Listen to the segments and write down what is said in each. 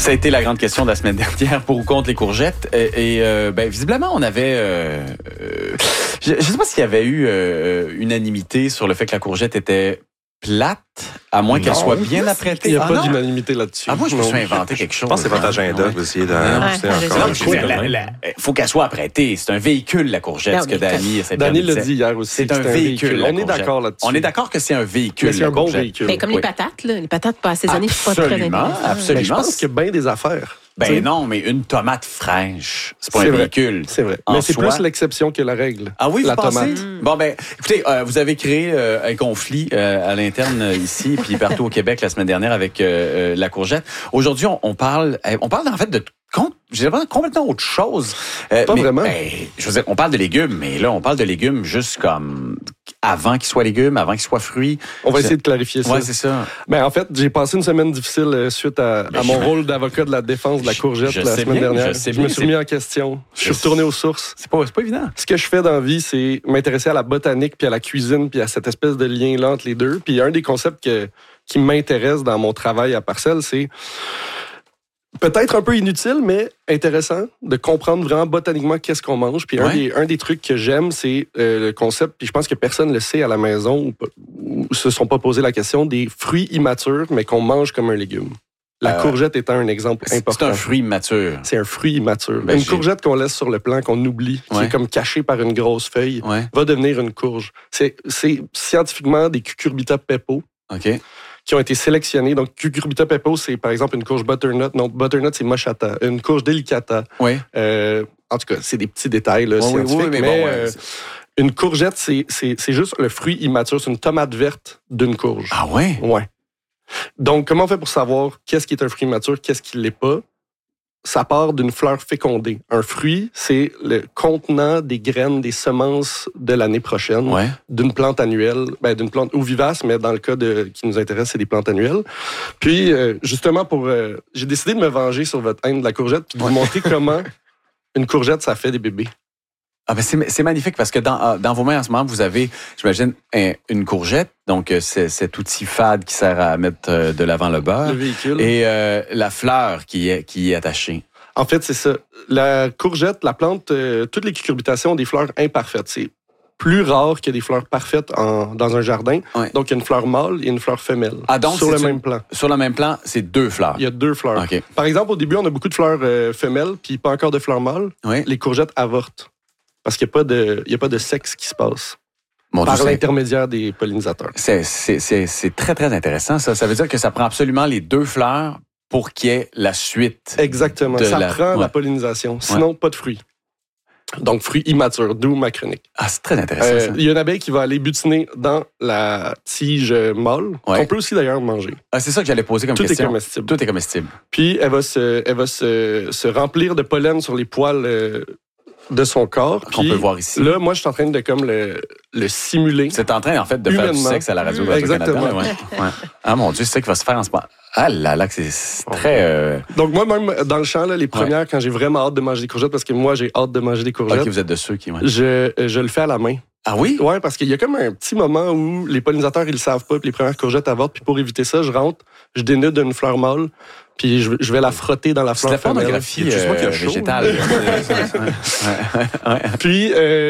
Ça a été la grande question de la semaine dernière pour ou contre les courgettes. Et visiblement, on avait... je ne sais pas s'il y avait eu unanimité sur le fait que la courgette était plate, à moins qu'elle soit bien apprêtée. Il n'y a pas d'unanimité là-dessus. Ah, moi, je me suis inventé quelque chose. Je pense que c'est votre agenda que vous essayez de... Il faut qu'elle soit apprêtée. C'est un véhicule, la courgette, ce que Dany l'a dit hier aussi. C'est un véhicule. On est d'accord là-dessus. On est d'accord que c'est un véhicule. C'est un bon véhicule. Mais comme les patates, là. Les patates pas assaisonnées, c'est pas très intéressant. Absolument. Je pense qu'il y a bien des affaires. Non, mais une tomate fraîche, c'est pas un véhicule. C'est vrai. Mais c'est plus l'exception que la règle. Ah oui, la tomate. Bon, écoutez, vous avez créé un conflit à l'interne ici, puis partout au Québec la semaine dernière avec la courgette. Aujourd'hui, on parle en fait de complètement autre chose. Pas vraiment. Je veux dire, on parle de légumes, mais là, on parle de légumes juste comme avant qu'ils soient légumes, avant qu'ils soient fruits. On va essayer de clarifier ça. Oui, c'est ça. En fait, j'ai passé une semaine difficile suite à mon rôle d'avocat de la défense de la courgette la semaine dernière. Je me suis remis en question. Je suis retourné aux sources. C'est pas évident. Ce que je fais dans la vie, c'est m'intéresser à la botanique, puis à la cuisine, puis à cette espèce de lien-là entre les deux. Puis un des concepts qui m'intéresse dans mon travail à Parcelles, c'est peut-être un peu inutile, mais intéressant de comprendre vraiment botaniquement qu'est-ce qu'on mange. Puis un des trucs que j'aime, c'est le concept, puis je pense que personne ne le sait à la maison ou se sont pas posé la question, des fruits immatures, mais qu'on mange comme un légume. La courgette étant un exemple important. C'est un fruit immature. C'est un fruit immature. Une courgette qu'on laisse sur le plan, qu'on oublie, qui est comme cachée par une grosse feuille, va devenir une courge. C'est scientifiquement des Cucurbita pepo. OK. Qui ont été sélectionnés. Donc, Cucurbita pepo, c'est par exemple une courge butternut. Non, butternut, c'est mochata. Une courge delicata. Oui. En tout cas, c'est des petits détails là, scientifiques. Une courgette, c'est juste le fruit immature. C'est une tomate verte d'une courge. Ah ouais? Ouais. Donc, comment on fait pour savoir qu'est-ce qui est un fruit immature, qu'est-ce qui ne l'est pas? Ça part d'une fleur fécondée. Un fruit, c'est le contenant des graines, des semences de l'année prochaine, d'une plante annuelle, d'une plante ou vivace, mais dans le cas qui nous intéresse, c'est des plantes annuelles. Puis, justement, j'ai décidé de me venger sur votre haine de la courgette puis de vous montrer comment une courgette, ça fait des bébés. Ah ben c'est magnifique parce que dans vos mains en ce moment, vous avez, j'imagine, une courgette, donc c'est cet outil fade qui sert à mettre de l'avant le beurre. Le véhicule. Et la fleur qui est attachée. En fait, c'est ça. La courgette, la plante, toutes les cucurbitacées ont des fleurs imparfaites. C'est plus rare qu'il y ait des fleurs parfaites dans un jardin. Ouais. Donc, il y a une fleur mâle et une fleur femelle. Ah, donc, sur le même plan. Sur le même plan, c'est 2 fleurs. Il y a 2 fleurs. Okay. Par exemple, au début, on a beaucoup de fleurs femelles puis pas encore de fleurs mâles. Oui. Les courgettes avortent. Parce qu'il n'y a pas de sexe qui se passe. Par l'intermédiaire des pollinisateurs. C'est très, très intéressant, ça. Ça veut dire que ça prend absolument les 2 fleurs pour qu'il y ait la suite. Exactement. Ça prend la pollinisation. Sinon, pas de fruits. Donc, fruits immatures, d'où ma chronique. Ah, c'est très intéressant, ça. Il y a une abeille qui va aller butiner dans la tige mâle, qu'on peut aussi d'ailleurs manger. Ah, c'est ça que j'allais poser comme question. Tout est comestible. Tout est comestible. Puis, elle va se remplir de pollen sur les poils de son corps. Qu'on peut voir ici. Là, moi, je suis en train de comme le simuler. C'est en train, en fait, de faire du sexe à la radio. Exactement. Ouais. Ah, mon Dieu, c'est ça qui va se faire en ce moment. Ah là là, c'est très... Donc, moi, même dans le champ, là, les premières, quand j'ai vraiment hâte de manger des courgettes, parce que moi, j'ai hâte de manger des courgettes. OK, vous êtes de ceux qui... Je le fais à la main. Ah oui? Oui, parce qu'il y a comme un petit moment où les pollinisateurs, ils le savent pas, puis les premières courgettes avortent, puis pour éviter ça, je rentre, je dénude une fleur mâle, puis je vais la frotter dans la fleur femelle. C'est la pornographie végétale. Puis,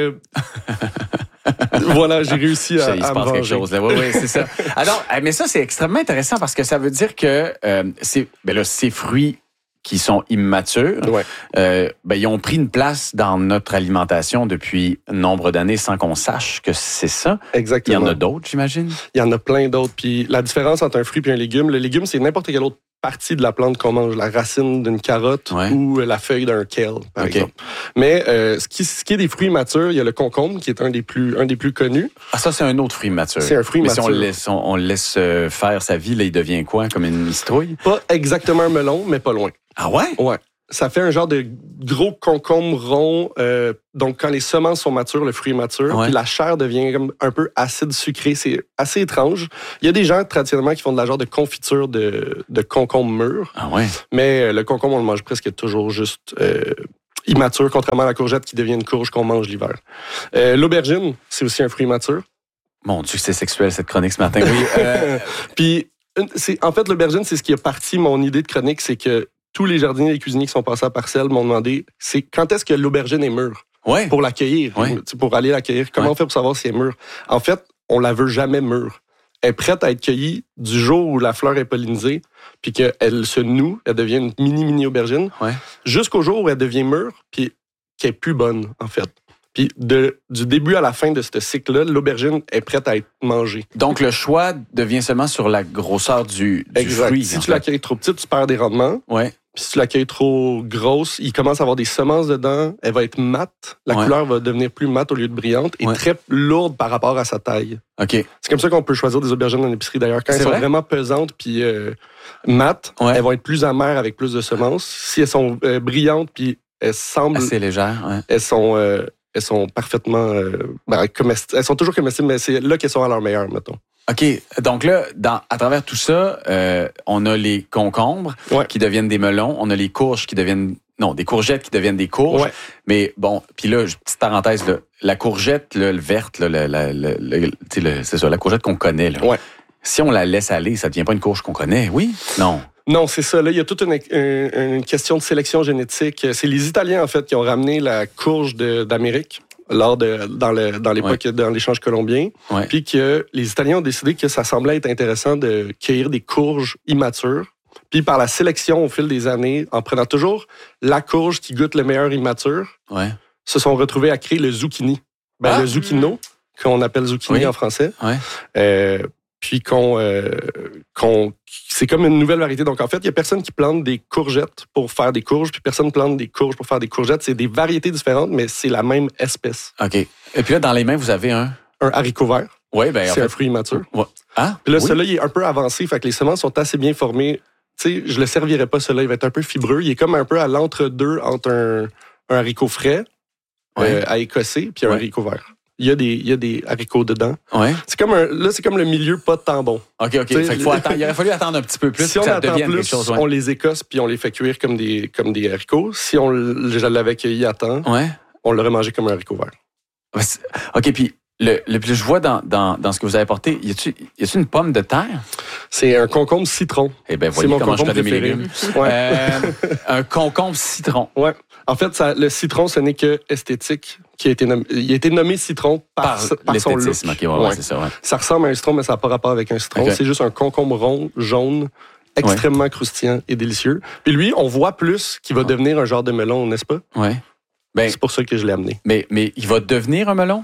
voilà, j'ai réussi à il se passe quelque chose. Oui, c'est ça. Alors, mais ça, c'est extrêmement intéressant parce que ça veut dire que ces fruits qui sont immatures, ils ont pris une place dans notre alimentation depuis nombre d'années sans qu'on sache que c'est ça. Exactement. Il y en a d'autres, j'imagine? Il y en a plein d'autres. Puis la différence entre un fruit et un légume, le légume, c'est n'importe quelle autre partie de la plante qu'on mange, la racine d'une carotte ou la feuille d'un kale, par exemple. Mais ce qui est des fruits matures, il y a le concombre, qui est un des plus connus. Ah, ça, c'est un autre fruit mature. C'est un fruit mature. Mais si on le laisse faire sa vie, là, il devient quoi? Comme une citrouille? Pas exactement un melon, mais pas loin. Ah ouais? Ouais. Ça fait un genre de gros concombre rond. Donc, quand les semences sont matures, le fruit est mature, puis la chair devient comme un peu acide sucré. C'est assez étrange. Il y a des gens, traditionnellement, qui font de la genre de confiture de concombre mûr. Ah ouais? Mais le concombre, on le mange presque toujours juste immature, contrairement à la courgette qui devient une courge qu'on mange l'hiver. L'aubergine, c'est aussi un fruit mature. Mon Dieu, c'est sexuel, cette chronique ce matin. Oui. Puis, en fait, l'aubergine, c'est ce qui a parti mon idée de chronique, c'est que tous les jardiniers et les cuisiniers qui sont passés à parcelle m'ont demandé, c'est quand est-ce que l'aubergine est mûre? Ouais. Pour l'accueillir, ouais. Pour aller l'accueillir. Comment on fait pour savoir si elle est mûre? En fait, on la veut jamais mûre. Elle est prête à être cueillie du jour où la fleur est pollinisée, puis qu'elle se noue, elle devient une mini aubergine, jusqu'au jour où elle devient mûre, puis qu'elle est plus bonne, en fait. Puis du début à la fin de ce cycle-là, l'aubergine est prête à être mangée. Donc, le choix devient seulement sur la grosseur du fruit. Si tu l'accueilles trop petite, tu perds des rendements. Ouais. Puis si tu l'accueilles trop grosse, il commence à avoir des semences dedans. Elle va être mate. La couleur va devenir plus mate au lieu de brillante et très lourde par rapport à sa taille. OK. C'est comme ça qu'on peut choisir des aubergines en épicerie. D'ailleurs, quand elles sont vraiment pesantes puis mates, elles vont être plus amères avec plus de semences. Si elles sont brillantes puis elles semblent... assez légères, Elles sont parfaitement... elles sont toujours comestibles, mais c'est là qu'elles sont à leur meilleur, mettons. OK. Donc là, à travers tout ça, on a les concombres qui deviennent des melons. On a les courges qui deviennent... Non, des courgettes qui deviennent des courges. Ouais. Mais bon, puis là, petite parenthèse, là, la courgette là, le verte, là, c'est ça, la courgette qu'on connaît. Là. Ouais. Si on la laisse aller, ça devient pas une courge qu'on connaît, oui? Non. Non, c'est ça. Là, il y a toute une question de sélection génétique. C'est les Italiens, en fait, qui ont ramené la courge d'Amérique dans l'époque, dans l'échange colombien. Ouais. Puis que les Italiens ont décidé que ça semblait être intéressant de cueillir des courges immatures. Puis par la sélection au fil des années, en prenant toujours la courge qui goûte le meilleur immature, se sont retrouvés à créer le zucchini. Le zucchino, qu'on appelle zucchini en français. Ouais. Puis c'est comme une nouvelle variété. Donc, en fait, il y a personne qui plante des courgettes pour faire des courges, puis personne plante des courges pour faire des courgettes. C'est des variétés différentes, mais c'est la même espèce. OK. Et puis là, dans les mains, vous avez un haricot vert. Oui, c'est un fruit immature. Ouais. Ah, puis là, celui-là, il est un peu avancé, fait que les semences sont assez bien formées. Tu sais, je le servirais pas, celui-là. Il va être un peu fibreux. Il est comme un peu à l'entre-deux entre un haricot frais à écosser puis un haricot vert. Il y a des haricots dedans. Ouais. C'est comme le milieu pas de temps bon. OK. Fait qu'il il aurait fallu attendre un petit peu plus si que ça attend devienne plus, quelque chose. On les écosse puis on les fait cuire comme des haricots. Si je l'avais cueilli à temps, on l'aurait mangé comme un haricot vert. OK, puis je vois dans ce que vous avez apporté, y a-tu une pomme de terre? C'est un concombre citron. Eh bien, voyez comment je connais mes légumes. Un concombre citron. Ouais. En fait, le citron, ce n'est que esthétique. Il a été nommé citron par son look. C'est ça, Ça ressemble à un citron, mais ça n'a pas rapport avec un citron. Okay. C'est juste un concombre rond, jaune, extrêmement croustillant et délicieux. Puis lui, on voit plus qu'il va devenir un genre de melon, n'est-ce pas? Oui. C'est pour ça que je l'ai amené. Mais il va devenir un melon?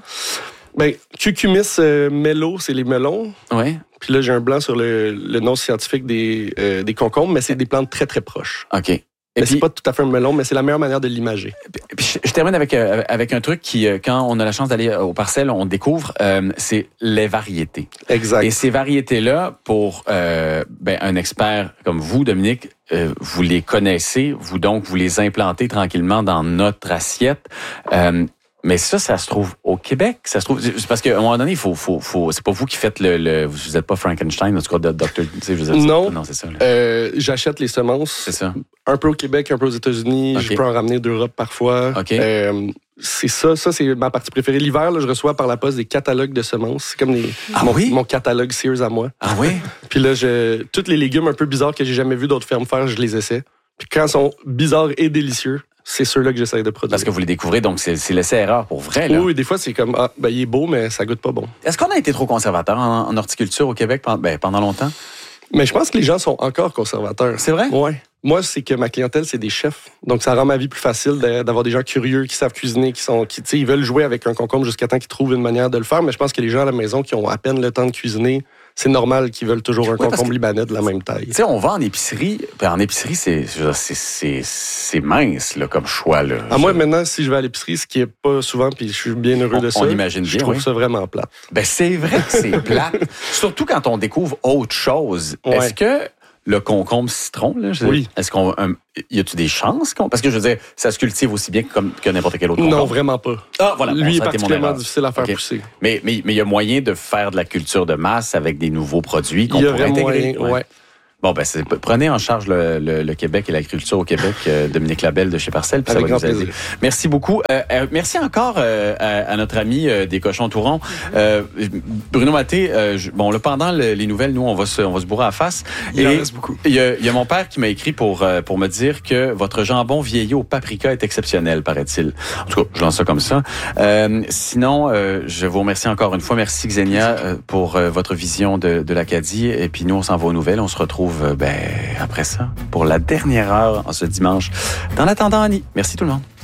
Cucumis mello, c'est les melons. Oui. Puis là, j'ai un blanc sur le nom scientifique des concombres, mais c'est des plantes très, très proches. OK. C'est pas tout à fait un melon, mais c'est la meilleure manière de l'imager. Puis je termine avec un truc qui, quand on a la chance d'aller aux parcelles, on découvre, c'est les variétés. Exact. Et ces variétés-là, pour un expert comme vous, Dominique, vous les connaissez, vous les implantez tranquillement dans notre assiette. Mais ça se trouve au Québec. Ça se trouve, c'est parce qu'à un moment donné, c'est pas vous qui faites vous êtes pas Frankenstein, en tout cas, Dr. Non, c'est ça. J'achète les semences. C'est ça. Un peu au Québec, un peu aux États-Unis. Okay. Je peux en ramener d'Europe parfois. Okay. C'est ça. Ça, c'est ma partie préférée. L'hiver, là, je reçois par la poste des catalogues de semences. C'est comme mon catalogue Sears à moi. Ah oui? Puis là, tous les légumes un peu bizarres que j'ai jamais vu d'autres fermes faire, je les essaie. Puis quand ils sont bizarres et délicieux, c'est ceux-là que j'essaie de produire. Parce que vous les découvrez, donc c'est l'essai-erreur pour vrai, là. Oui, des fois, c'est comme, il est beau, mais ça goûte pas bon. Est-ce qu'on a été trop conservateur en horticulture au Québec pendant longtemps? Mais je pense que les gens sont encore conservateurs. C'est vrai? Oui. Moi, c'est que ma clientèle, c'est des chefs. Donc, ça rend ma vie plus facile d'avoir des gens curieux qui savent cuisiner, ils veulent jouer avec un concombre jusqu'à temps qu'ils trouvent une manière de le faire. Mais je pense que les gens à la maison qui ont à peine le temps de cuisiner, c'est normal qu'ils veulent toujours un concombre libanais de la même taille. Tu sais, on va en épicerie. En épicerie, c'est mince là, comme choix. Là. Moi, maintenant, si je vais à l'épicerie, ce qui est pas souvent, puis je suis bien heureux de ça, on imagine je trouve ça vraiment plate. C'est vrai que c'est plate. Surtout quand on découvre autre chose. Ouais. Est-ce que le concombre citron, là, oui. Est-ce qu'on y a-tu des chances parce que je veux dire, ça se cultive aussi bien que n'importe quel autre concombre? Non, vraiment pas. Ah, voilà. Lui est particulièrement difficile à faire pousser. Mais il y a moyen de faire de la culture de masse avec des nouveaux produits qu'on pourrait intégrer. Ouais. Bon, ben, prenez en charge le Québec et l'agriculture au Québec, Dominique Labelle de chez Parcelles, puis ça va nous aider. Merci beaucoup. Merci encore à notre ami des Cochons Tourons. Bruno Maté, là, pendant les nouvelles, nous, on va se bourrer à la face. Il en reste beaucoup. Il y a mon père qui m'a écrit pour me dire que votre jambon vieilli au paprika est exceptionnel, paraît-il. En tout cas, je lance ça comme ça. Sinon, je vous remercie encore une fois. Merci, Xenia, pour votre vision de l'Acadie. Et puis, nous, on s'en va aux nouvelles. On se retrouve après ça pour la dernière heure en ce dimanche. Dans l'attendant, Annie. Merci tout le monde.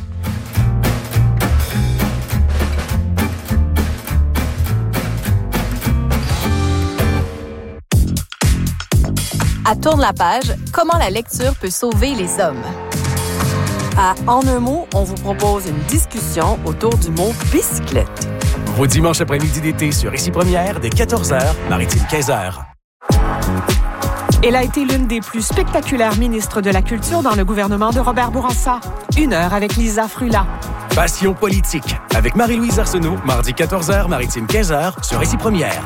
À Tourne la page, comment la lecture peut sauver les hommes. À En un mot, on vous propose une discussion autour du mot bicyclette. Vos dimanches après-midi d'été sur Ici Première, dès 14h, Maritime 15h. Elle a été l'une des plus spectaculaires ministres de la Culture dans le gouvernement de Robert Bourassa. 1 heure avec Lisa Frula. Passion politique, avec Marie-Louise Arsenault, mardi 14h, Maritime 15h, sur Ici Première.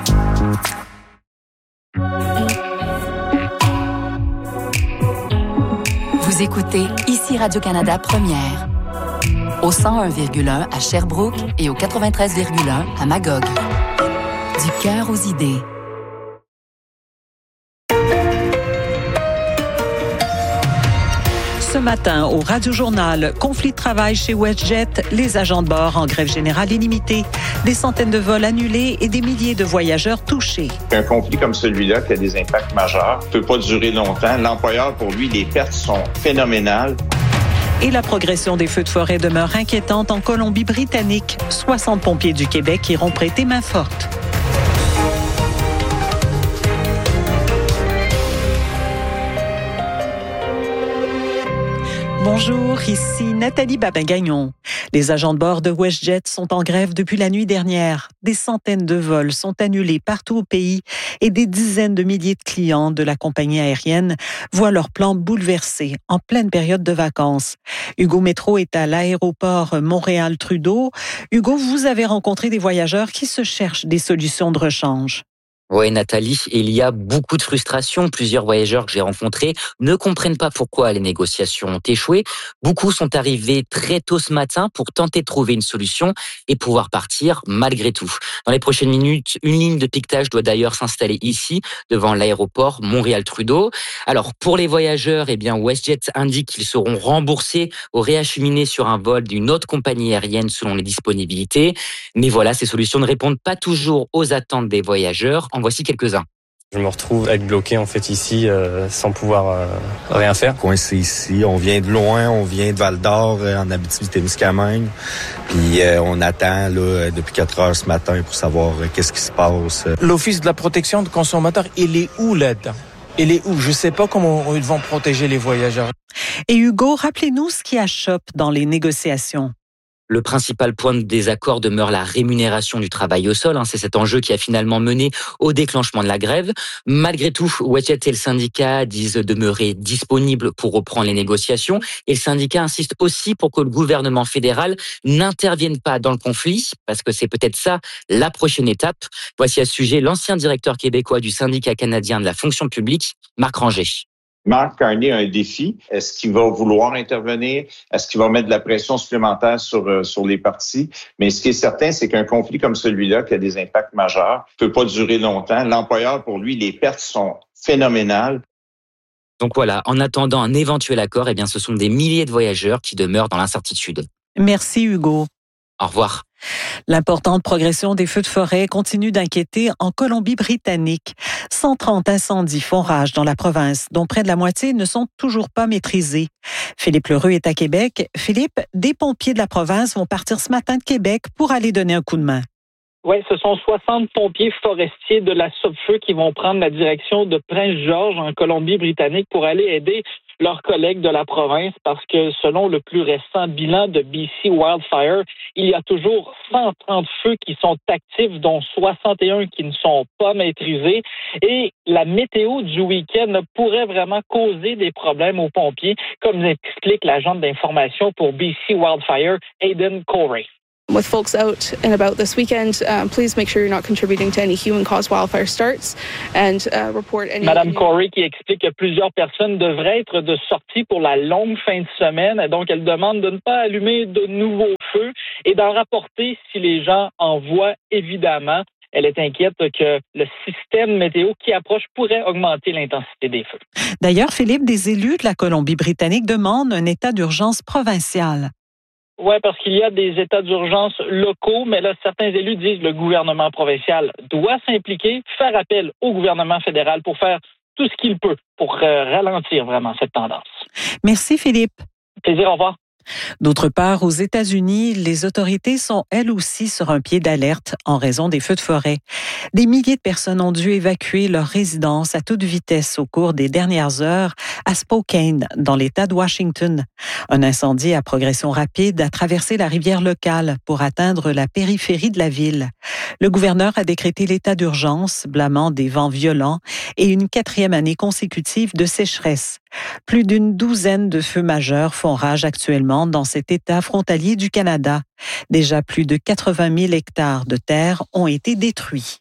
Vous écoutez Ici Radio-Canada Première. Au 101,1 à Sherbrooke et au 93,1 à Magog. Du cœur aux idées. Ce matin, au Radio-Journal, conflit de travail chez WestJet, les agents de bord en grève générale illimitée, des centaines de vols annulés et des milliers de voyageurs touchés. Un conflit comme celui-là qui a des impacts majeurs ne peut pas durer longtemps. L'employeur, pour lui, les pertes sont phénoménales. Et la progression des feux de forêt demeure inquiétante en Colombie-Britannique. 60 pompiers du Québec iront prêter main forte. Bonjour, ici Nathalie Babin-Gagnon. Les agents de bord de WestJet sont en grève depuis la nuit dernière. Des centaines de vols sont annulés partout au pays et des dizaines de milliers de clients de la compagnie aérienne voient leurs plans bouleversés en pleine période de vacances. Hugo Métro est à l'aéroport Montréal-Trudeau. Hugo, vous avez rencontré des voyageurs qui se cherchent des solutions de rechange. Oui, Nathalie, il y a beaucoup de frustration. Plusieurs voyageurs que j'ai rencontrés ne comprennent pas pourquoi les négociations ont échoué. Beaucoup sont arrivés très tôt ce matin pour tenter de trouver une solution et pouvoir partir malgré tout. Dans les prochaines minutes, une ligne de piquetage doit d'ailleurs s'installer ici, devant l'aéroport Montréal-Trudeau. Alors, pour les voyageurs, WestJet indique qu'ils seront remboursés ou réacheminés sur un vol d'une autre compagnie aérienne selon les disponibilités. Mais voilà, ces solutions ne répondent pas toujours aux attentes des voyageurs. En voici quelques-uns. Je me retrouve à être bloqué en fait ici sans pouvoir rien faire. Coincé ici, on vient de loin, on vient de Val-d'Or en Abitibi-Témiscamingue. Puis on attend là, depuis 4 heures ce matin pour savoir qu'est-ce qui se passe. L'Office de la protection des consommateurs, il est où l'aide? Il est où? Je ne sais pas comment ils vont protéger les voyageurs. Et Hugo, rappelez-nous ce qui achoppe dans les négociations. Le principal point de désaccord demeure la rémunération du travail au sol. C'est cet enjeu qui a finalement mené au déclenchement de la grève. Malgré tout, WestJet et le syndicat disent demeurer disponibles pour reprendre les négociations. Et le syndicat insiste aussi pour que le gouvernement fédéral n'intervienne pas dans le conflit, parce que c'est peut-être ça la prochaine étape. Voici à ce sujet l'ancien directeur québécois du syndicat canadien de la fonction publique, Marc Ranger. Mark Carney a un défi. Est-ce qu'il va vouloir intervenir? Est-ce qu'il va mettre de la pression supplémentaire sur les partis? Mais ce qui est certain, c'est qu'un conflit comme celui-là, qui a des impacts majeurs, ne peut pas durer longtemps. L'employeur, pour lui, les pertes sont phénoménales. Donc voilà, en attendant un éventuel accord, ce sont des milliers de voyageurs qui demeurent dans l'incertitude. Merci Hugo. Au revoir. L'importante progression des feux de forêt continue d'inquiéter en Colombie-Britannique. 130 incendies font rage dans la province, dont près de la moitié ne sont toujours pas maîtrisés. Philippe Lheureux est à Québec. Philippe, des pompiers de la province vont partir ce matin de Québec pour aller donner un coup de main. Oui, ce sont 60 pompiers forestiers de la Sopfeu qui vont prendre la direction de Prince-Georges en Colombie-Britannique pour aller aider leurs collègues de la province parce que selon le plus récent bilan de BC Wildfire, il y a toujours 130 feux qui sont actifs, dont 61 qui ne sont pas maîtrisés. Et la météo du week-end pourrait vraiment causer des problèmes aux pompiers, comme explique l'agent d'information pour BC Wildfire, Aidan Corey. with folks out and about this weekend, please make sure you're not contributing to any human-caused wildfire starts and report any... Madame Corey qui explique que plusieurs personnes devraient être de sortie pour la longue fin de semaine. Donc, elle demande de ne pas allumer de nouveaux feux et d'en rapporter si les gens en voient, évidemment. Elle est inquiète que le système météo qui approche pourrait augmenter l'intensité des feux. D'ailleurs, Philippe, des élus de la Colombie-Britannique demandent un état d'urgence provincial. Oui, parce qu'il y a des états d'urgence locaux, mais là, certains élus disent que le gouvernement provincial doit s'impliquer, faire appel au gouvernement fédéral pour faire tout ce qu'il peut pour ralentir vraiment cette tendance. Merci, Philippe. Plaisir, au revoir. D'autre part, aux États-Unis, les autorités sont elles aussi sur un pied d'alerte en raison des feux de forêt. Des milliers de personnes ont dû évacuer leur résidence à toute vitesse au cours des dernières heures à Spokane, dans l'État de Washington. Un incendie à progression rapide a traversé la rivière locale pour atteindre la périphérie de la ville. Le gouverneur a décrété l'état d'urgence, blâmant des vents violents et une 4e année consécutive de sécheresse. Plus d'une douzaine de feux majeurs font rage actuellement dans cet État frontalier du Canada. Déjà plus de 80 000 hectares de terre ont été détruits.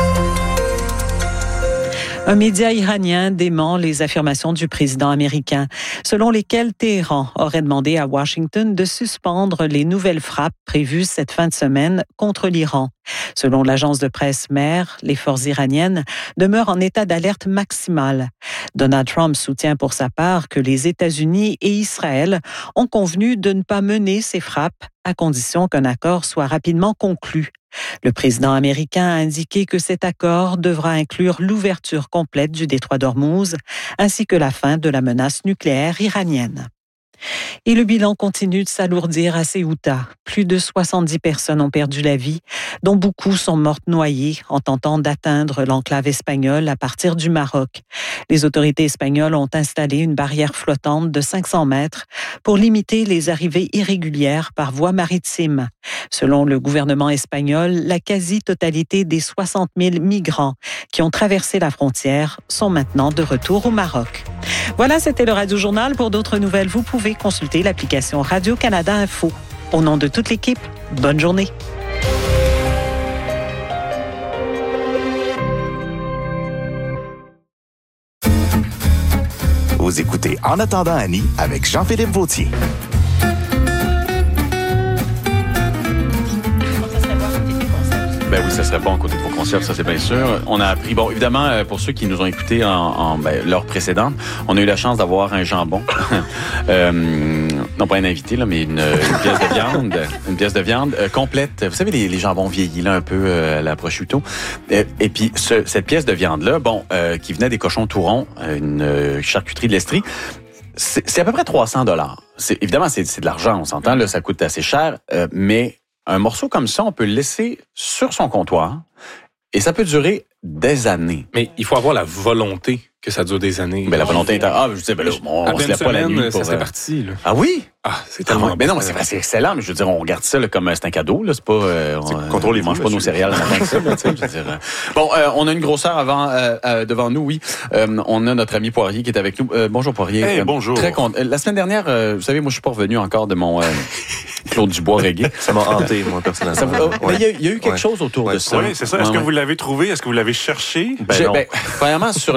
Un média iranien dément les affirmations du président américain, selon lesquelles Téhéran aurait demandé à Washington de suspendre les nouvelles frappes prévues cette fin de semaine contre l'Iran. Selon l'agence de presse MER, les forces iraniennes demeurent en état d'alerte maximale. Donald Trump soutient pour sa part que les États-Unis et Israël ont convenu de ne pas mener ces frappes à condition qu'un accord soit rapidement conclu. Le président américain a indiqué que cet accord devra inclure l'ouverture complète du détroit d'Ormuz ainsi que la fin de la menace nucléaire iranienne. Et le bilan continue de s'alourdir à Ceuta. Plus de 70 personnes ont perdu la vie, dont beaucoup sont mortes noyées en tentant d'atteindre l'enclave espagnole à partir du Maroc. Les autorités espagnoles ont installé une barrière flottante de 500 mètres pour limiter les arrivées irrégulières par voie maritime. Selon le gouvernement espagnol, la quasi-totalité des 60 000 migrants qui ont traversé la frontière sont maintenant de retour au Maroc. Voilà, c'était le Radio Journal. Pour d'autres nouvelles, vous pouvez consulter l'application Radio-Canada Info. Au nom de toute l'équipe, bonne journée. Vous écoutez En attendant Annie avec Jean-Philippe Vautier. Ben oui, ça serait bon côté de vos concepts, ça c'est bien sûr. On a appris, bon, évidemment, pour ceux qui nous ont écoutés en l'heure précédente, on a eu la chance d'avoir un jambon. Non pas un invité, là, mais une pièce de viande. Une pièce de viande complète. Vous savez, les jambons vieillis, là, un peu à la prosciutto. Et puis, cette pièce de viande-là, bon, qui venait des cochons tourons, une charcuterie de l'Estrie, c'est à peu près 300 $. Évidemment, c'est de l'argent, on s'entend, là, ça coûte assez cher, mais un morceau comme ça, on peut le laisser sur son comptoir et ça peut durer des années. Mais il faut avoir la volonté que ça dure des années. Mais la volonté est... Ah, je disais, ben là, on se lève pas la nuit pour... Ça c'est parti, là. Ah oui? Ah, c'est tellement... mais non, mais c'est excellent, mais je veux dire, on regarde ça là, comme c'est un cadeau, là, c'est pas... on mange pas nos céréales le matin que ça, là, tu sais, je veux dire. Bon, on a une grosseur devant nous, oui. On a notre ami Poirier qui est avec nous. Bonjour Poirier. Hey, bonjour. Très content. La semaine dernière, vous savez, moi je suis pas revenu encore de mon Claude Dubois reggae. Ça m'a hanté, moi, personnellement. Mais il y a eu quelque chose autour de ça. Oui, c'est ça. Est-ce que vous l'avez trouvé? Est-ce que vous l'avez cherché? Premièrement, sur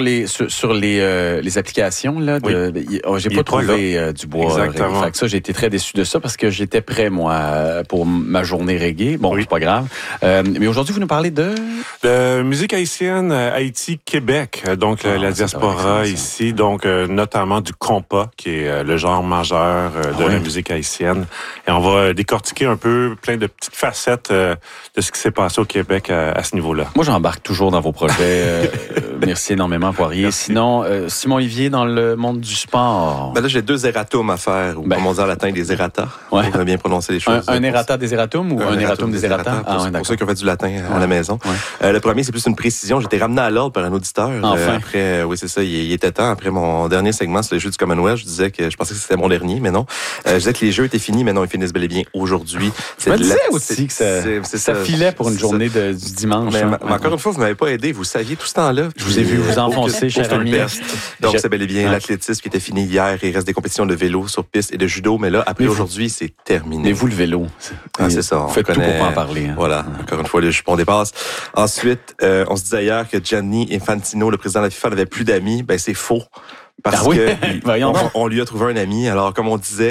les applications, là, j'ai pas trouvé du bois reggae. Fait que ça, j'ai été très déçu de ça parce que j'étais prêt, moi, pour ma journée reggae. Bon, c'est pas grave. Mais aujourd'hui, vous nous parlez de musique haïtienne, Haïti, Québec. Donc, la diaspora ici. Donc, notamment du compas, qui est le genre majeur de la musique haïtienne. Et on va décortiquer un peu plein de petites facettes de ce qui s'est passé au Québec à ce niveau-là. Moi, j'embarque toujours dans vos projets. Merci énormément, Poirier. Merci. Sinon, Simon Olivier, dans le monde du sport. Ben là, j'ai 2 erratums à faire, ou comme on dit en latin, des errata. Ouais. Pour bien prononcer les choses. Un errata des erratums ou un erratum des errata? Pour ceux qui ont fait du latin à la maison. Ouais. Le premier, c'est plus une précision. J'étais ramené à l'ordre par un auditeur. Enfin. Après, oui, c'est ça, il était temps. Après mon dernier segment sur les Jeux du Commonwealth, je disais que je pensais que c'était mon dernier, mais non. Je disais que les Jeux étaient finis, mais non, ils finissent bel et bien aujourd'hui. Je me disais aussi que ça filait pour une journée du dimanche. Mais encore une fois, vous m'avez pas aidé. Vous saviez tout ce temps-là. Je vous ai vu vous enfoncer, cher ami. Donc, c'est bel et bien l'athlétisme qui était fini hier. Il reste des compétitions de vélo sur piste et de judo, mais là, après aujourd'hui, c'est terminé. Mais vous, le vélo. C'est ça. On fait tout pour pas en parler. Voilà. Encore une fois, le jupon dépasse. Ensuite, on se disait hier que Gianni Infantino, le président de la FIFA, n'avait plus d'amis. Ben, c'est faux. Parce que on lui a trouvé un ami. Alors, comme on disait,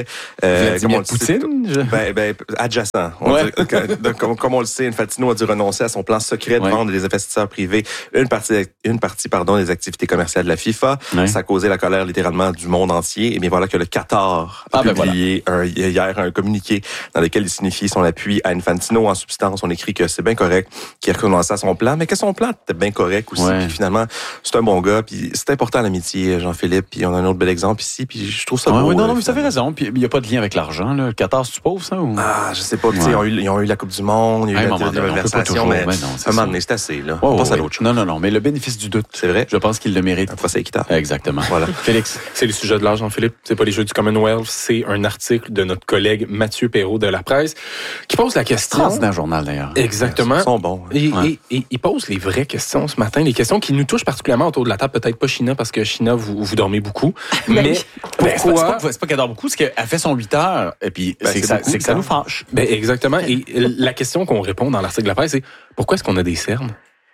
Poutine, adjacent. Comme on le sait, Infantino a dû renoncer à son plan secret de vendre des investisseurs privés une partie des activités commerciales de la FIFA. Ouais. Ça a causé la colère littéralement du monde entier. Et bien voilà que le Qatar a publié hier un communiqué dans lequel il signifie son appui à Infantino. En substance, on écrit que c'est bien correct, qu'il a renoncé à son plan, mais que son plan était bien correct aussi. Puis finalement, c'est un bon gars. Puis c'est important l'amitié, Jean-Philippe. Puis on a un autre bel exemple ici, puis je trouve ça beau. Non, mais vous avez raison. Puis il n'y a pas de lien avec l'argent. Là. Le Qatar, c'est pauvre, ça? Ou... Ah, je sais pas. Ils ont eu la Coupe du Monde, il y a eu la conversation, mais à un moment donné, c'est assez. Là. On passe à l'autre chose. Non, mais le bénéfice du doute, c'est vrai. Je pense qu'il le mérite. Un procès équitable. Exactement. Voilà. Félix. C'est le sujet de l'âge, Jean-Philippe. C'est pas les Jeux du Commonwealth, c'est un article de notre collègue Mathieu Perrault de La Presse qui pose la question... Extraordinaire journal, d'ailleurs. Exactement. Ils sont bons. Et il pose les vraies questions ce matin, les questions qui nous touchent particulièrement autour de la table. Peut-être pas China, parce que China, vous dormez beaucoup. Mais pourquoi... C'est pas qu'elle dort beaucoup, c'est qu'elle fait son 8 heures, et puis c'est que ça nous fâche. Exactement. Et la question qu'on répond dans l'article de La Presse, c'est pourquoi est-ce qu'on a des cernes?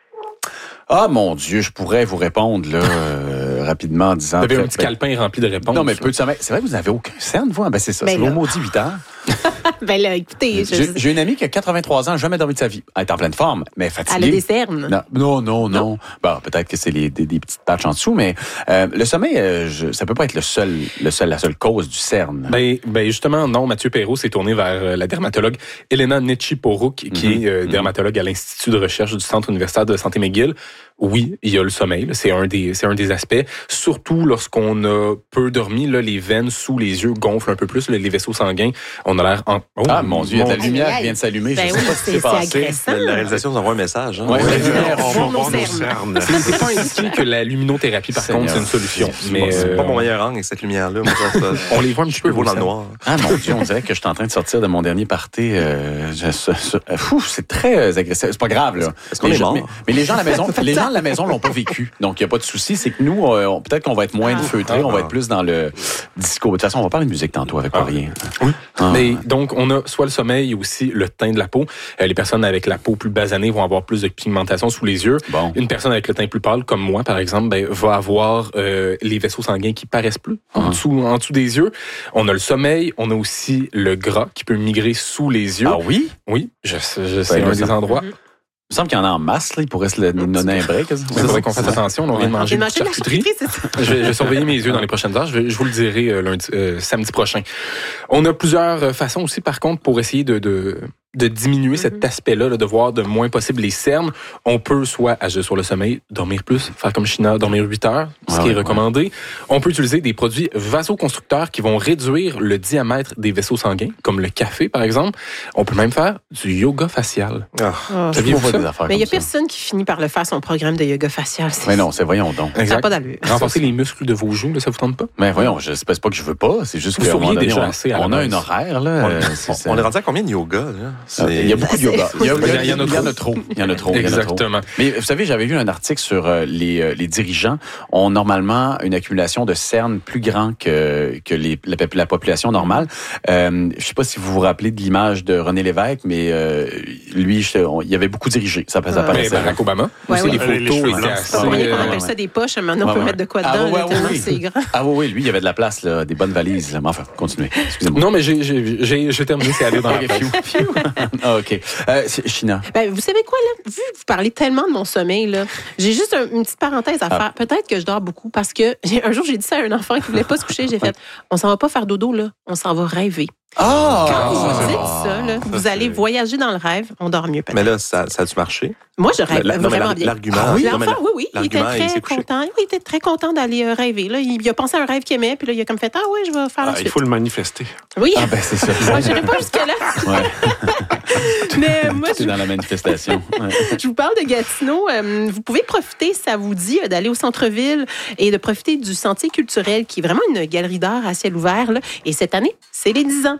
Ah, mon Dieu, je pourrais vous répondre, là, rapidement, en disant... Vous avez un petit calepin rempli de réponses. Non, mais peu de sommeil. C'est vrai que vous n'avez aucun cerne, vous? Ben, c'est ça. C'est l'homme maudit 8 heures. Ben là, écoutez... J'ai une amie qui a 83 ans, jamais dormi de sa vie. Elle est en pleine forme, mais fatiguée. Elle a des cernes. Non. Bon, peut-être que c'est des petites patches en dessous, mais le sommeil, ça peut pas être la seule cause du cerne. Ben justement, non. Mathieu Perrault s'est tourné vers la dermatologue Elena Nechi-Porouk, qui est dermatologue à l'Institut de recherche du Centre universitaire de santé McGill. Oui, il y a le sommeil. Là. C'est un des aspects. Surtout lorsqu'on a peu dormi, là, les veines sous les yeux gonflent un peu plus, les vaisseaux sanguins. On a l'air... Ah, mon Dieu, il y a de la lumière qui vient de s'allumer. Ben je sais pas ce qui s'est passé. La réalisation nous envoie un message. Hein? Ouais, la lumière, c'est pas indiqué que la luminothérapie, par contre, c'est une solution. C'est pas mon meilleur angle avec cette lumière-là. On les voit un petit peu dans le noir. Ah, mon Dieu, on dirait que je suis en train de sortir de mon dernier party. C'est très agressif. C'est pas grave, là. Est-ce qu'on est mort? Mais les gens à la maison l'ont pas vécu. Donc, il n'y a pas de souci. C'est que nous, peut-être qu'on va être moins feutrés, on va être plus dans le disco. De toute façon, on va parler de musique tantôt avec rien. Oui. Mais donc, on a soit le sommeil, aussi le teint de la peau. Les personnes avec la peau plus basanée vont avoir plus de pigmentation sous les yeux. Bon. Une personne avec le teint plus pâle, comme moi, par exemple, va avoir les vaisseaux sanguins qui paraissent plus en dessous des yeux. On a le sommeil. On a aussi le gras qui peut migrer sous les yeux. Ah oui? Oui, je sais un des endroits. Il me semble qu'il y en a en masse, là. Il pourrait se donner un break. Il faudrait qu'on fasse attention. On vient de manger de la charcuterie. Je vais surveiller mes yeux dans les prochaines heures. Je vous le dirai samedi prochain. On a plusieurs façons aussi, par contre, pour essayer de diminuer cet aspect-là, de voir de moins possible les cernes. On peut soit agir sur le sommeil, dormir plus, faire comme China, dormir 8 heures, ce qui est recommandé. On peut utiliser des produits vasoconstructeurs qui vont réduire le diamètre des vaisseaux sanguins, comme le café, par exemple. On peut même faire du yoga facial. Saviez-vous ça? Mais il n'y a personne qui finit par le faire, son programme de yoga facial. Mais non, voyons donc. Ça n'a pas d'allure. Renforcer les muscles de vos joues, là, ça vous tente pas? Mais voyons, je sais pas que je veux pas. C'est juste qu'on a un horaire, là. On est rendu à combien de yoga, là? Il y a beaucoup de yoga. Il y en a trop. Exactement. Mais vous savez, j'avais lu un article sur les dirigeants ont normalement une accumulation de cernes plus grande que la population normale. Je sais pas si vous vous rappelez de l'image de René Lévesque, mais lui, il y avait beaucoup dirigé. Ça paraissait. Barack Obama. Aussi, les photos étaient assez... On appelle ça des poches. Maintenant, on peut mettre de quoi dedans. C'est grand. Ah oui, lui, il y avait de la place, là, des bonnes valises. Mais enfin, continuez. Excusez-moi. Non, mais j'ai terminé. C'est aller dans la Ah, OK. China. Vous savez quoi, là? Vu que vous parlez tellement de mon sommeil, là, j'ai juste une petite parenthèse à faire. Peut-être que je dors beaucoup parce que un jour, j'ai dit ça à un enfant qui voulait pas se coucher. J'ai fait, on s'en va pas faire dodo, là. On s'en va rêver. Quand vous dites ça, là, vous allez voyager dans le rêve, on dort mieux peut-être. Mais là, ça a-tu marché? Moi, je rêve vraiment bien. L'argument, l'enfant, oui, il était très content. Oui, il était très content d'aller rêver. Là, il a pensé à un rêve qu'il aimait, puis là, il a comme fait, je vais faire la suite. Il faut le manifester. Oui. Ah, ben, c'est ça. Je n'irai pas jusque-là. Mais moi, c'est dans la manifestation. Je vous parle de Gatineau. Vous pouvez profiter, ça vous dit, d'aller au centre-ville et de profiter du Sentier culturel, qui est vraiment une galerie d'art à ciel ouvert. Là. Et cette année, c'est les 10 ans.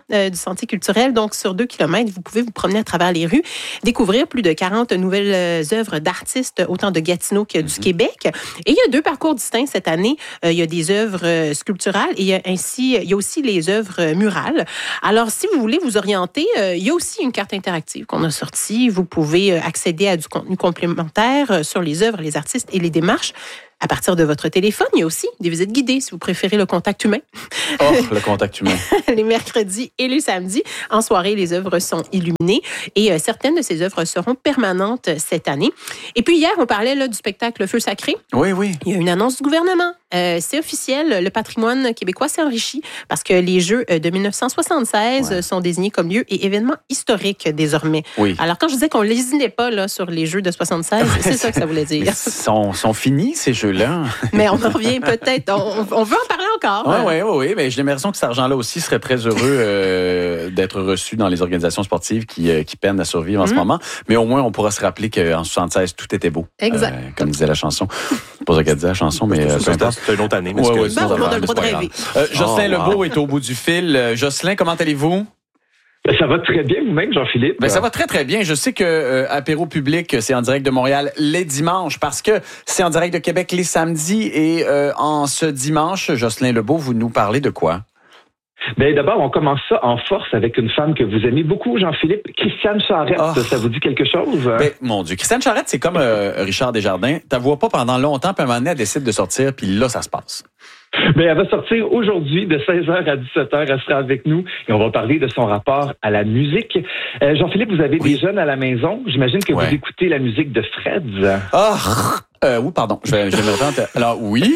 du Sentier culturel. Donc, sur 2 kilomètres, vous pouvez vous promener à travers les rues, découvrir plus de 40 nouvelles œuvres d'artistes, autant de Gatineau que du Québec. Et il y a 2 parcours distincts cette année. Il y a des œuvres sculpturales et il y a aussi les œuvres murales. Alors, si vous voulez vous orienter, il y a aussi une carte interactive qu'on a sortie. Vous pouvez accéder à du contenu complémentaire sur les œuvres, les artistes et les démarches. À partir de votre téléphone, il y a aussi des visites guidées, si vous préférez le contact humain. Oh, le contact humain. Les mercredis et les samedis. En soirée, les œuvres sont illuminées et certaines de ces œuvres seront permanentes cette année. Et puis hier, on parlait là, du spectacle Feu sacré. Oui, oui. Il y a une annonce du gouvernement. C'est officiel, le patrimoine québécois s'est enrichi parce que les Jeux de 1976 sont désignés comme lieux et événements historiques désormais. Oui. Alors, quand je disais qu'on ne lésinait pas là, sur les Jeux de 76, c'est ça que ça voulait dire. Ils sont finis, ces Jeux-là. Mais on en revient peut-être. On veut en parler encore. Oui. Mais j'ai l'impression que cet argent-là aussi serait très heureux d'être reçu dans les organisations sportives qui peinent à survivre en ce moment. Mais au moins, on pourra se rappeler qu'en 76, tout était beau. Exact. Comme disait la chanson. Pas ça qu'elle disait la chanson, mais c'est une autre année. Mais on a le droit de rêver. Jocelyn Lebeau est au bout du fil. Jocelyn, comment allez-vous? Ça va très bien, vous-même, Jean-Philippe. Ça va très, très bien. Je sais que Apéro Public, c'est en direct de Montréal les dimanches parce que c'est en direct de Québec les samedis. Et en ce dimanche, Jocelyn Lebeau, vous nous parlez de quoi? Bien, d'abord, on commence ça en force avec une femme que vous aimez beaucoup, Jean-Philippe, Christiane Charette. Oh. Ça vous dit quelque chose? Mon Dieu, Christiane Charette, c'est comme Richard Desjardins. Tu la vois pas pendant longtemps, puis à un moment donné, elle décide de sortir, puis là, ça se passe. Bien, elle va sortir aujourd'hui de 16h à 17h. Elle sera avec nous et on va parler de son rapport à la musique. Jean-Philippe, vous avez des jeunes à la maison. J'imagine que vous écoutez la musique de Freds. Oui, pardon. Je vais me retenter. Alors,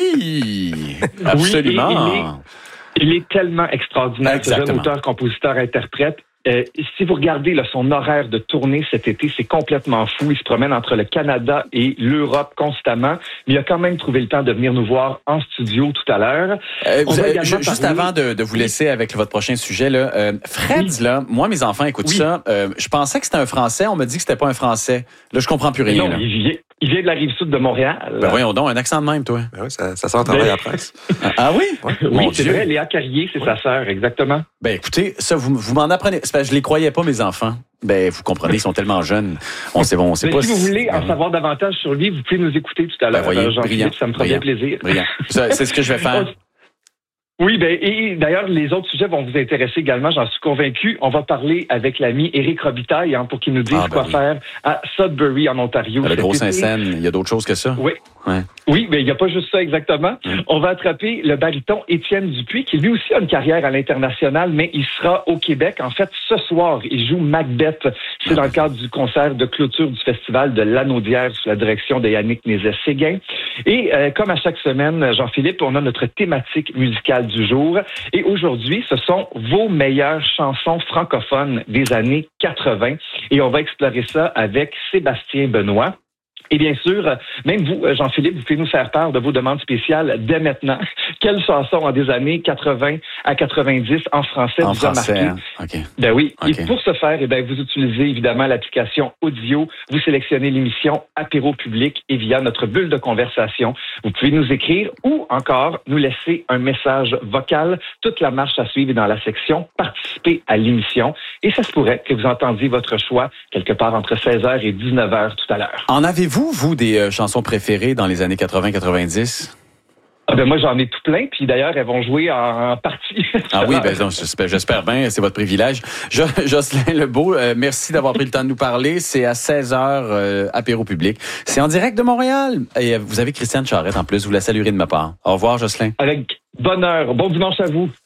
oui, absolument. Il est tellement extraordinaire, ce jeune auteur, compositeur, interprète. Si vous regardez là, son horaire de tournée cet été, c'est complètement fou. Il se promène entre le Canada et l'Europe constamment. Mais il a quand même trouvé le temps de venir nous voir en studio tout à l'heure. Juste avant de vous laisser avec votre prochain sujet, là, Freds, là, moi, mes enfants écoutent ça. Je pensais que c'était un Français. On m'a dit que c'était pas un Français. Là, je comprends plus rien. Non, là. Il vient de la Rive-Sud de Montréal. Ben voyons donc, un accent de même, toi. Ben oui, ça sort travail à la presse. Ah oui? Oui, c'est vrai, Léa Carrier, c'est sa sœur, exactement. Ben écoutez, ça, vous m'en apprenez. C'est parce que je les croyais pas, mes enfants. Ben, vous comprenez, ils sont tellement jeunes. On sait pas. Si vous voulez en savoir davantage sur lui, vous pouvez nous écouter tout à l'heure. Jean-Philippe, ça me ferait bien plaisir. Brillant. C'est ce que je vais faire. Oui, et d'ailleurs, les autres sujets vont vous intéresser également, j'en suis convaincu. On va parler avec l'ami Éric Robitaille pour qu'il nous dise quoi faire à Sudbury, en Ontario. Le Gros Saint-Saëns, il y a d'autres choses que ça? Oui. Ouais. Oui, mais il n'y a pas juste ça exactement. On va attraper le baryton Étienne Dupuis, qui lui aussi a une carrière à l'international, mais il sera au Québec. En fait, ce soir, il joue Macbeth. C'est dans le cadre du concert de clôture du festival de l'Anaudière sous la direction de Yannick Nézet-Séguin. Et comme à chaque semaine, Jean-Philippe, on a notre thématique musicale du jour. Et aujourd'hui, ce sont vos meilleures chansons francophones des années 80. Et on va explorer ça avec Sébastien Benoît. Et bien sûr, même vous, Jean-Philippe, vous pouvez nous faire part de vos demandes spéciales dès maintenant. Quelles chansons en des années 80 à 90 en français vous a marqué? Hein? Okay. Ben oui. Okay. Et pour ce faire, vous utilisez évidemment l'application audio. Vous sélectionnez l'émission Apéro Public et via notre bulle de conversation, vous pouvez nous écrire ou encore nous laisser un message vocal. Toute la marche à suivre est dans la section Participer à l'émission. Et ça se pourrait que vous entendiez votre choix quelque part entre 16h et 19h tout à l'heure. En avez-vous, des chansons préférées dans les années 80-90? Moi, j'en ai tout plein. Puis d'ailleurs, elles vont jouer en partie. Ah oui, j'espère bien. C'est votre privilège. Jocelyn Lebeau, merci d'avoir pris le temps de nous parler. C'est à 16h, Apéro Public. C'est en direct de Montréal. Et vous avez Christiane Charette en plus. Vous la saluerez de ma part. Au revoir, Jocelyn. Avec bonheur. Bon dimanche à vous.